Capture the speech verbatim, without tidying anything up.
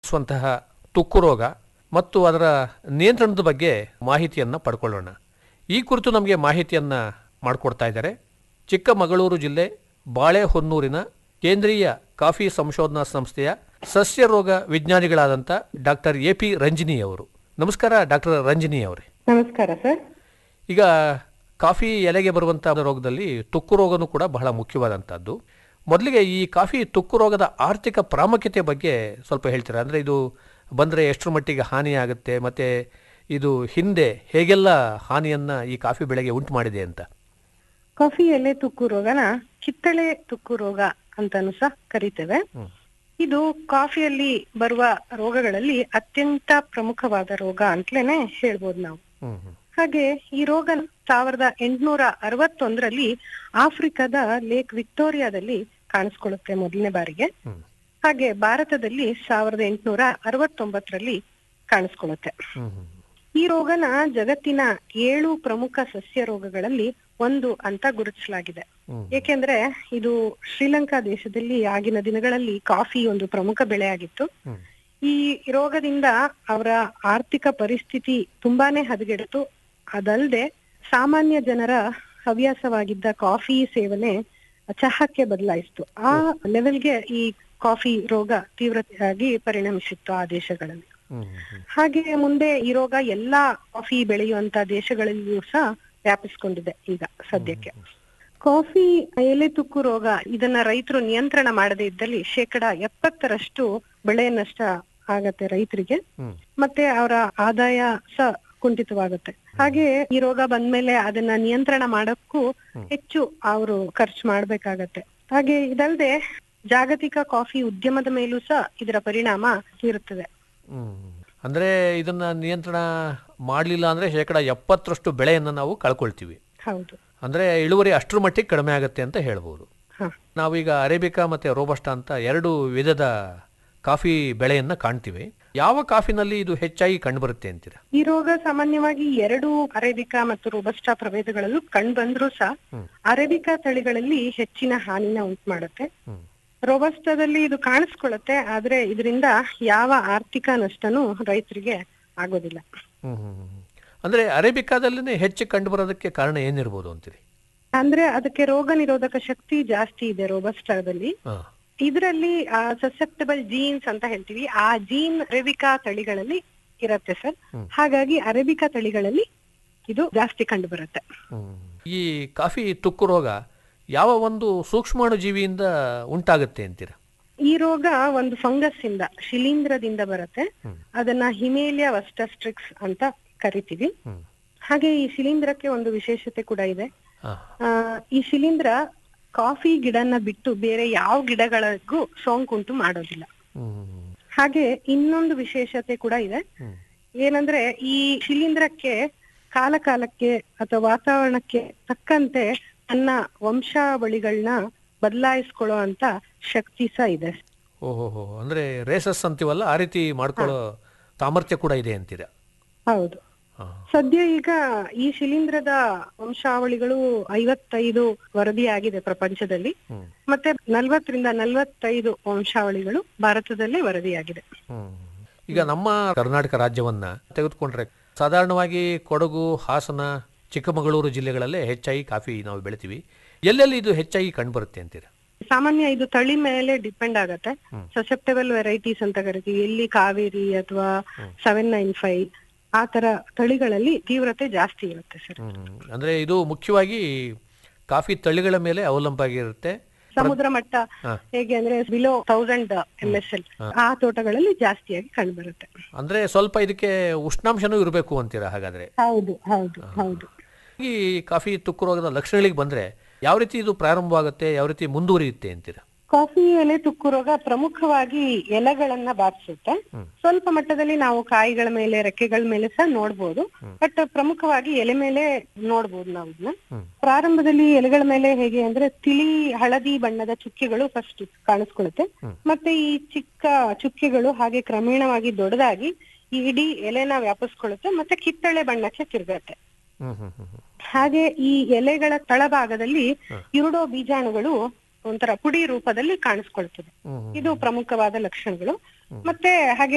ಸ್ವಂತಹ ತುಕ್ಕು ರೋಗ ಮತ್ತು ಅದರ ನಿಯಂತ್ರಣದ ಬಗ್ಗೆ ಮಾಹಿತಿಯನ್ನು ಪಡ್ಕೊಳ್ಳೋಣ. ಈ ಕುರಿತು ನಮಗೆ ಮಾಹಿತಿಯನ್ನು ಮಾಡಿಕೊಡ್ತಾ ಇದ್ದಾರೆ ಚಿಕ್ಕಮಗಳೂರು ಜಿಲ್ಲೆ ಬಾಳೆಹೊನ್ನೂರಿನ ಕೇಂದ್ರೀಯ ಕಾಫಿ ಸಂಶೋಧನಾ ಸಂಸ್ಥೆಯ ಸಸ್ಯ ರೋಗ ವಿಜ್ಞಾನಿಗಳಾದಂಥ ಡಾಕ್ಟರ್ ಎ ಪಿ ರಂಜಿನಿ ಅವರು. ನಮಸ್ಕಾರ ಡಾಕ್ಟರ್ ರಂಜಿನಿ ಅವರೇ. ನಮಸ್ಕಾರ ಸರ್. ಈಗ ಕಾಫಿ ಎಲೆಗೆ ಬರುವಂಥ ರೋಗದಲ್ಲಿ ತುಕ್ಕು ರೋಗನೂ ಕೂಡ ಬಹಳ ಮುಖ್ಯವಾದಂಥದ್ದು. ಮೊದಲಿಗೆ ಈ ಕಾಫಿ ತುಕ್ಕು ರೋಗದ ಆರ್ಥಿಕ ಪ್ರಾಮುಖ್ಯತೆ ಬಗ್ಗೆ ಸ್ವಲ್ಪ ಹೇಳ್ತೀರಾ? ಅಂದರೆ ಇದು ಬಂದರೆ ಎಷ್ಟರ ಮಟ್ಟಿಗೆ ಹಾನಿಯಾಗುತ್ತೆ ಮತ್ತು ಇದು ಹಿಂದೆ ಹೇಗೆಲ್ಲ ಹಾನಿಯನ್ನು ಈ ಕಾಫಿ ಬೆಳೆಗೆ ಉಂಟು ಮಾಡಿದೆ ಅಂತ. ಕಾಫಿ ಎಲೆ ತುಕ್ಕು ರೋಗನ ಕಿತ್ತಳೆ ತುಕ್ಕು ರೋಗ ಅಂತಾನು ಸಹ ಕರಿತೇವೆ. ಇದು ಕಾಫಿಯಲ್ಲಿ ಬರುವ ರೋಗಗಳಲ್ಲಿ ಅತ್ಯಂತ ಪ್ರಮುಖವಾದ ರೋಗ ಅಂತಲೇನೆ ಹೇಳ್ಬೋದು ನಾವು. ಹಾಗೆ ಈ ರೋಗ ಸಾವಿರದ ಎಂಟುನೂರ ಅರವತ್ತೊಂದರಲ್ಲಿ ಆಫ್ರಿಕಾದ ಲೇಕ್ ವಿಕ್ಟೋರಿಯಾದಲ್ಲಿ ಕಾಣಿಸ್ಕೊಳ್ಳುತ್ತೆ ಮೊದಲನೇ ಬಾರಿಗೆ. ಹಾಗೆ ಭಾರತದಲ್ಲಿ ಸಾವಿರದ ಎಂಟುನೂರ ಅರವತ್ತೊಂಬತ್ತರಲ್ಲಿ ಕಾಣಿಸ್ಕೊಳ್ಳುತ್ತೆ. ಈ ರೋಗನ ಜಗತ್ತಿನ ಏಳು ಪ್ರಮುಖ ಸಸ್ಯ ರೋಗಗಳಲ್ಲಿ ಒಂದು ಅಂತ ಗುರುತಿಸಲಾಗಿದೆ. ಏಕೆಂದ್ರೆ ಇದು ಶ್ರೀಲಂಕಾ ದೇಶದಲ್ಲಿ ಆಗಿನ ದಿನಗಳಲ್ಲಿ ಕಾಫಿ ಒಂದು ಪ್ರಮುಖ ಬೆಳೆ ಆಗಿತ್ತು. ಈ ರೋಗದಿಂದ ಅವರ ಆರ್ಥಿಕ ಪರಿಸ್ಥಿತಿ ತುಂಬಾನೇ ಹದಗೆಡಿತು. ಅದಲ್ಲದೆ ಸಾಮಾನ್ಯ ಜನರ ಹವ್ಯಾಸವಾಗಿದ್ದ ಕಾಫಿ ಸೇವನೆ ಚಹಕ್ಕೆ ಬದಲಾಯಿಸಿತು. ಆ ಲೆವೆಲ್ಗೆ ಈ ಕಾಫಿ ರೋಗ ತೀವ್ರತೆಯಾಗಿ ಪರಿಣಮಿಸಿತ್ತು ಆ ದೇಶಗಳಲ್ಲಿ. ಹಾಗೆ ಮುಂದೆ ಈ ರೋಗ ಎಲ್ಲಾ ಕಾಫಿ ಬೆಳೆಯುವಂತ ದೇಶಗಳಲ್ಲಿಯೂ ಸಹ ವ್ಯಾಪಿಸ್ಕೊಂಡಿದೆ ಈಗ ಸದ್ಯಕ್ಕೆ. ಕಾಫಿ ಎಲೆ ತುಕ್ಕು ರೋಗ ಇದನ್ನ ರೈತರು ನಿಯಂತ್ರಣ ಮಾಡದೇ ಇದ್ದಲ್ಲಿ ಶೇಕಡ ಎಪ್ಪತ್ತರಷ್ಟು ಬೆಳೆ ನಷ್ಟ ಆಗತ್ತೆ ರೈತರಿಗೆ, ಮತ್ತೆ ಅವರ ಆದಾಯ ಸಹ ಕುಂಠಿತವಾಗುತ್ತೆ. ಹಾಗೆ ಈ ರೋಗ ಬಂದ್ಮೇಲೆ ಅದನ್ನ ನಿಯಂತ್ರಣ ಮಾಡಕ್ಕೂ ಹೆಚ್ಚು ಅವರು ಖರ್ಚು ಮಾಡ್ಬೇಕಾಗತ್ತೆ. ಹಾಗೆ ಇದಲ್ಲದೆ ಜಾಗತಿಕ ಕಾಫಿ ಉದ್ಯಮದ ಮೇಲೂ ಸಹ ಇದರ ಪರಿಣಾಮ ಬೀರುತ್ತದೆ. ಅಂದ್ರೆ ಇದನ್ನ ನಿಯಂತ್ರಣ ಮಾಡಲಿಲ್ಲ ಅಂದ್ರೆ ಶೇಕಡ ಎಪ್ಪತ್ತರಷ್ಟು ಬೆಳೆಯನ್ನ ನಾವು ಕಳ್ಕೊಳ್ತೀವಿ. ಹೌದು. ಅಂದ್ರೆ ಇಳುವರಿ ಅಷ್ಟರ ಮಟ್ಟಿಗೆ ಕಡಿಮೆ ಆಗುತ್ತೆ ಅಂತ ಹೇಳ್ಬೋದು. ನಾವೀಗ ಅರೇಬಿಕಾ ಮತ್ತೆ ರೋಬಸ್ಟಾ ಅಂತ ಎರಡು ವಿಧದ ಕಾಫಿ ಬೆಳೆಯನ್ನ ಕಾಣ್ತೀವಿ. ಯಾವ ಕಾಫಿನಲ್ಲಿ ಇದು ಹೆಚ್ಚಾಗಿ ಕಂಡುಬರುತ್ತೆ ಅಂತೀರಾ? ಈ ರೋಗ ಸಾಮಾನ್ಯವಾಗಿ ಎರಡು ಅರೇಬಿಕಾ ಮತ್ತು ರೋಬಸ್ಟಾ ಪ್ರಭೇದಗಳಲ್ಲೂ ಕಂಡು ಬಂದ್ರೂ ಸಹ ಅರೇಬಿಕಾ ತಳಿಗಳಲ್ಲಿ ಹೆಚ್ಚಿನ ಹಾನಿನ ಉಂಟು ಮಾಡುತ್ತೆ. ರೋಬಸ್ಟಾದಲ್ಲಿ ಇದು ಕಾಣಿಸ್ಕೊಳ್ಳುತ್ತೆ, ಆದ್ರೆ ಇದರಿಂದ ಯಾವ ಆರ್ಥಿಕ ನಷ್ಟನೂ ರೈತರಿಗೆ ಆಗೋದಿಲ್ಲ. ಅಂದ್ರೆ ಅರೇಬಿಕಾದಲ್ಲಿ ಹೆಚ್ಚು ಕಂಡು ಬರೋದಕ್ಕೆ ಕಾರಣ ಏನಿರ್ಬೋದು ಅಂತೀರಿ? ಅಂದ್ರೆ ಅದಕ್ಕೆ ರೋಗ ನಿರೋಧಕ ಶಕ್ತಿ ಜಾಸ್ತಿ ಇದೆ ರೋಬಸ್ಟಾದಲ್ಲಿ. ಇದರಲ್ಲಿ ಸಸೆಪ್ಟಬಲ್ ಜೀನ್ಸ್ ಅಂತ ಹೇಳ್ತೀವಿ, ಆ ಜೀನ್ ಅರೇಬಿಕಾ ತಳಿಗಳಲ್ಲಿ ಇರತ್ತೆ ಸರ್. ಹಾಗಾಗಿ ಅರೇಬಿಕಾ ತಳಿಗಳಲ್ಲಿ ಇದು ಜಾಸ್ತಿ ಕಂಡು ಬರುತ್ತೆ. ಈ ಕಾಫಿ ತುಕ್ಕು ರೋಗ ಯಾವ ಒಂದು ಸೂಕ್ಷ್ಮಾಣು ಜೀವಿಯಿಂದ ಉಂಟಾಗುತ್ತೆ ಅಂತೀರಾ? ಈ ರೋಗ ಒಂದು ಫಂಗಸ್ ಇಂದ, ಶಿಲೀಂಧ್ರದಿಂದ ಬರುತ್ತೆ. ಅದನ್ನ ಹಿಮೇಲಿಯಾ ವಸ್ಟಸ್ಟ್ರಿಕ್ಸ್ ಅಂತ ಕರಿತೀವಿ. ಹಾಗೆ ಈ ಶಿಲೀಂಧ್ರಕ್ಕೆ ಒಂದು ವಿಶೇಷತೆ ಕೂಡ ಇದೆ. ಆ ಈ ಶಿಲೀಂಧ್ರ ಕಾಫಿ ಗಿಡನ ಬಿಟ್ಟು ಬೇರೆ ಯಾವ ಗಿಡಗಳಿಗೂ ಸೋಂಕುಂಟು ಮಾಡೋದಿಲ್ಲ. ಹಾಗೆ ಇನ್ನೊಂದು ವಿಶೇಷತೆ ಕೂಡ ಇದೆ. ಏನಂದ್ರೆ ಈ ಶಿಲೀಂಧ್ರಕ್ಕೆ ಕಾಲ ಕಾಲಕ್ಕೆ ಅಥವಾ ವಾತಾವರಣಕ್ಕೆ ತಕ್ಕಂತೆ ತನ್ನ ವಂಶಾವಳಿಗಳನ್ನ ಬದಲಾಯಿಸ್ಕೊಳ್ಳೋ ಅಂತ ಶಕ್ತಿ ಸಹ ಇದೆ. ಓಹೋ, ಅಂದ್ರೆ ರೇಸಸ್ ಅಂತೀವಲ್ಲ, ಆ ರೀತಿ ಮಾಡ್ಕೊಳ್ಳೋ ಸಾಮರ್ಥ್ಯ ಕೂಡ ಇದೆ ಅಂತೀರಾ? ಹೌದು. ಸದ್ಯ ಈಗ ಈ ಶಿಲೀಂಧ್ರದ ವಂಶಾವಳಿಗಳು ಐವತ್ತೈದು ವರದಿಯಾಗಿದೆ ಪ್ರಪಂಚದಲ್ಲಿ, ಮತ್ತೆ ನಲ್ವತ್ತರಿಂದ ನಲ್ವತ್ತೈದು ವಂಶಾವಳಿಗಳು ಭಾರತದಲ್ಲೇ ವರದಿಯಾಗಿದೆ. ಈಗ ನಮ್ಮ ಕರ್ನಾಟಕ ರಾಜ್ಯವನ್ನ ತೆಗೆದುಕೊಂಡ್ರೆ ಸಾಧಾರಣವಾಗಿ ಕೊಡಗು, ಹಾಸನ, ಚಿಕ್ಕಮಗಳೂರು ಜಿಲ್ಲೆಗಳಲ್ಲೇ ಹೆಚ್ಚಾಗಿ ಕಾಫಿ ನಾವು ಬೆಳಿತೀವಿ. ಎಲ್ಲೆಲ್ಲಿ ಇದು ಹೆಚ್ಚಾಗಿ ಕಂಡುಬರುತ್ತೆ ಅಂತೀರಾ? ಸಾಮಾನ್ಯ ಇದು ತಳಿ ಮೇಲೆ ಡಿಪೆಂಡ್ ಆಗತ್ತೆ. ಸಸೆಪ್ಟಬಲ್ ವೆರೈಟೀಸ್ ಅಂತ ಕರಿತೀವಿ. ಎಲ್ಲಿ ಕಾವೇರಿ ಅಥವಾ ಸೆವೆನ್ ನೈನ್ ಫೈವ್ ಆ ತರ ತಳಿಗಳಲ್ಲಿ ತೀವ್ರತೆ ಜಾಸ್ತಿ ಇರುತ್ತೆ ಸರ್. ಅಂದ್ರೆ ಇದು ಮುಖ್ಯವಾಗಿ ಕಾಫಿ ತಳಿಗಳ ಮೇಲೆ ಅವಲಂಬವಾಗಿರುತ್ತೆ. ಸಮುದ್ರ ಮಟ್ಟ ಹೇಗೆ ಅಂದ್ರೆ below thousand M S L ಆ ತೋಟಗಳಲ್ಲಿ ಜಾಸ್ತಿಯಾಗಿ ಕಂಡು ಬರುತ್ತೆ. ಅಂದ್ರೆ ಸ್ವಲ್ಪ ಇದಕ್ಕೆ ಉಷ್ಣಾಂಶನೂ ಇರಬೇಕು ಅಂತೀರಾ ಹಾಗಾದ್ರೆ? ಹೌದು ಹೌದು ಹೌದು. ಈ ಕಾಫಿ ತುಕ್ಕು ರೋಗದ ಲಕ್ಷಣಗಳಿಗೆ ಬಂದ್ರೆ ಯಾವ ರೀತಿ ಇದು ಪ್ರಾರಂಭವಾಗುತ್ತೆ, ಯಾವ ರೀತಿ ಮುಂದುವರಿಯುತ್ತೆ ಅಂತೀರಾ? ಕಾಫಿ ಎಲೆ ತುಕ್ಕು ರೋಗ ಪ್ರಮುಖವಾಗಿ ಎಲೆಗಳನ್ನ ಬಾಧಿಸುತ್ತೆ. ಸ್ವಲ್ಪ ಮಟ್ಟದಲ್ಲಿ ನಾವು ಕಾಯಿಗಳ ಮೇಲೆ, ರೆಕ್ಕೆಗಳ ಮೇಲೆ ಸಹ ನೋಡ್ಬೋದು, ಬಟ್ ಪ್ರಮುಖವಾಗಿ ಎಲೆ ಮೇಲೆ ನೋಡ್ಬೋದು ನಾವು ಇದನ್ನ. ಪ್ರಾರಂಭದಲ್ಲಿ ಎಲೆಗಳ ಮೇಲೆ ಹೇಗೆ ಅಂದ್ರೆ ತಿಳಿ ಹಳದಿ ಬಣ್ಣದ ಚುಕ್ಕೆಗಳು ಫಸ್ಟ್ ಕಾಣಿಸ್ಕೊಳ್ಳುತ್ತೆ. ಮತ್ತೆ ಈ ಚಿಕ್ಕ ಚುಕ್ಕೆಗಳು ಹಾಗೆ ಕ್ರಮೇಣವಾಗಿ ದೊಡ್ಡದಾಗಿ ಈ ಇಡೀ ಎಲೆನ ವ್ಯಾಪಿಸ್ಕೊಳ್ಳುತ್ತೆ, ಮತ್ತೆ ಕಿತ್ತಳೆ ಬಣ್ಣಕ್ಕೆ ತಿರುಗತ್ತೆ. ಹಾಗೆ ಈ ಎಲೆಗಳ ತಳಭಾಗದಲ್ಲಿ ಇರುಡೋ ಬೀಜಾಣುಗಳು ಒಂಥರ ಪುಡಿ ರೂಪದಲ್ಲಿ ಕಾಣಿಸ್ಕೊಳ್ತದೆ. ಇದು ಪ್ರಮುಖವಾದ ಲಕ್ಷಣಗಳು. ಮತ್ತೆ ಹಾಗೆ